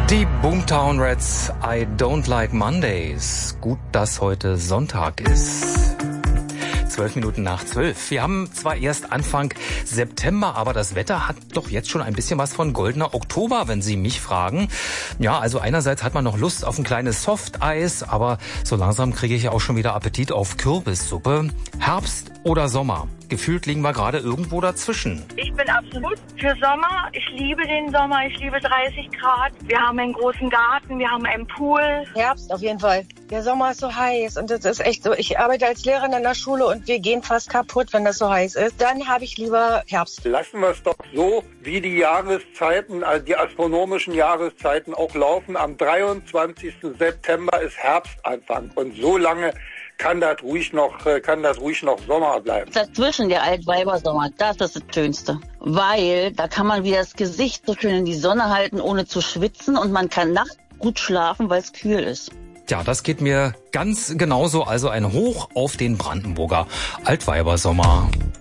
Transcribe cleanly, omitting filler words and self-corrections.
Die Boomtown Rats, I don't like Mondays. Gut, dass heute Sonntag ist. 11:12. Wir haben zwar erst Anfang September, aber das Wetter hat doch jetzt schon ein bisschen was von goldener Oktober, wenn Sie mich fragen. Ja, also einerseits hat man noch Lust auf ein kleines Softeis, aber so langsam kriege ich ja auch schon wieder Appetit auf Kürbissuppe. Herbst oder Sommer? Gefühlt liegen wir gerade irgendwo dazwischen. Ich bin absolut für Sommer. Ich liebe den Sommer. Ich liebe 30 Grad. Wir haben einen großen Garten. Wir haben einen Pool. Herbst auf jeden Fall. Der Sommer ist so heiß und das ist echt so. Ich arbeite als Lehrerin in der Schule und wir gehen fast kaputt, wenn das so heiß ist. Dann habe ich lieber Herbst. Lassen wir es doch so, wie die Jahreszeiten, also die astronomischen Jahreszeiten auch laufen. Am 23. September ist Herbstanfang und so lange kann das ruhig noch Sommer bleiben. Dazwischen der Altweibersommer, das ist das Schönste. Weil da kann man wieder das Gesicht so schön in die Sonne halten, ohne zu schwitzen und man kann nachts gut schlafen, weil es kühl ist. Ja, das geht mir ganz genauso. Also ein Hoch auf den Brandenburger Altweibersommer.